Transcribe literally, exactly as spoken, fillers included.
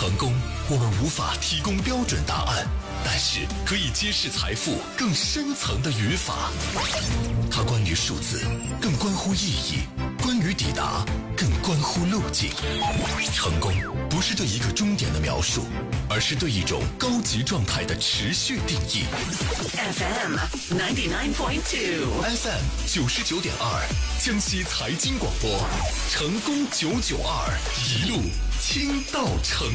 成功，我们无法提供标准答案，但是可以揭示财富更深层的语法。它关于数字，更关乎意义；关于抵达，更关乎路径。成功不是对一个终点的描述，而是对一种高级状态的持续定义。 F M ninety-nine point two F M 九十九点二，江西财经广播，成功九九二，一路听到成。